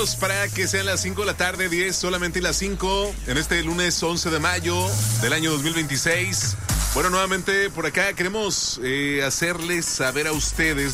minutos para que sean las 5 de la tarde, 10 solamente las 5, en este lunes 11 de mayo del año 2026. Bueno, nuevamente por acá queremos hacerles saber a ustedes